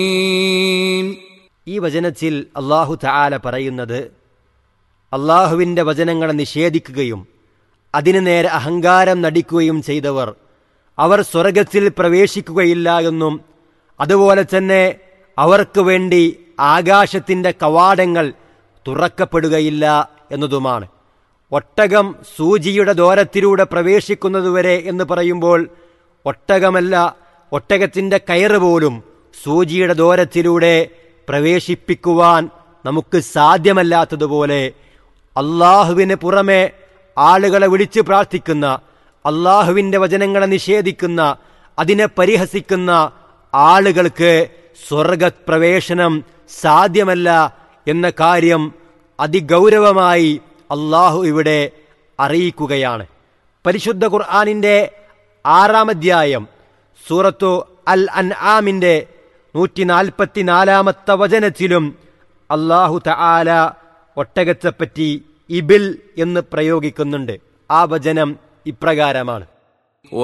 ഈ വചനത്തിൽ അല്ലാഹു തആല പറയുന്നത്, അല്ലാഹുവിൻ്റെ വചനങ്ങളെ നിഷേധിക്കുകയും അതിനു നേരെ അഹങ്കാരം നടിക്കുകയും ചെയ്തവർ അവർ സ്വർഗത്തിൽ പ്രവേശിക്കുകയില്ല എന്നും അതുപോലെ തന്നെ അവർക്ക് വേണ്ടി ആകാശത്തിൻ്റെ കവാടങ്ങൾ തുറക്കപ്പെടുകയില്ല എന്നതുമാണ്. ഒട്ടകം സൂചിയുടെ ദോരത്തിലൂടെ പ്രവേശിക്കുന്നതുവരെ എന്ന് പറയുമ്പോൾ ഒട്ടകമല്ല, ഒട്ടകത്തിൻ്റെ കയറ് പോലും സൂചിയുടെ ദോരത്തിലൂടെ പ്രവേശിപ്പിക്കുവാൻ നമുക്ക് സാധ്യമല്ലാത്തതുപോലെ അള്ളാഹുവിന് പുറമെ ആളുകളെ വിളിച്ച് പ്രാർത്ഥിക്കുന്ന, അള്ളാഹുവിൻ്റെ വചനങ്ങളെ നിഷേധിക്കുന്ന, അതിനെ പരിഹസിക്കുന്ന ആളുകൾക്ക് സ്വർഗപ്രവേശനം സാധ്യമല്ല എന്ന കാര്യം അതിഗൗരവമായി അള്ളാഹു ഇവിടെ അറിയിക്കുകയാണ്. പരിശുദ്ധ ഖുർആനിൻ്റെ 6-ാം അധ്യായം സൂറത്തു അൽ അൻആമിൻ്റെ 144-ാമത്തെ വചനത്തിലും അള്ളാഹു തആല ഒട്ടകത്തെപ്പറ്റി ഇബിൽ എന്ന് പ്രയോഗിക്കുന്നുണ്ട്. ആ വചനം ഇപ്രകാരമാണ്: